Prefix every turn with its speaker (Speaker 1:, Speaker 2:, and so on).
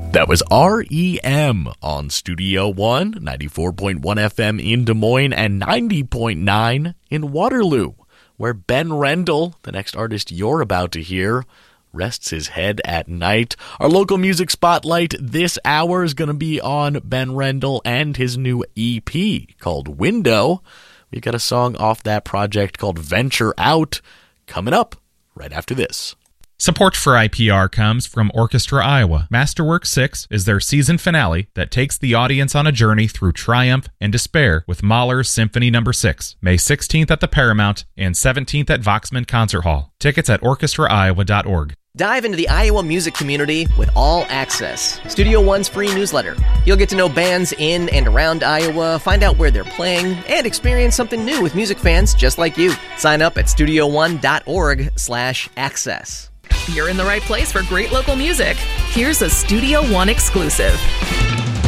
Speaker 1: That was REM on Studio One, 94.1 FM in Des Moines and 90.9 in Waterloo, where Ben Rendell, the next artist you're about to hear, rests his head at night. Our local music spotlight this hour is going to be on Ben Rendell and his new EP called Window. We've got a song off that project called Venture Out coming up right after this.
Speaker 2: Support for IPR comes from Orchestra Iowa. Masterwork 6 is their season finale that takes the audience on a journey through triumph and despair with Mahler's Symphony No. 6, May 16th at the Paramount and 17th at Voxman Concert Hall. Tickets at orchestraiowa.org.
Speaker 3: Dive into the Iowa music community with All Access, Studio One's free newsletter. You'll get to know bands in and around Iowa, find out where they're playing, and experience something new with music fans just like you. Sign up at studioone.org/access.
Speaker 4: You're in the right place for great local music. Here's a Studio One exclusive.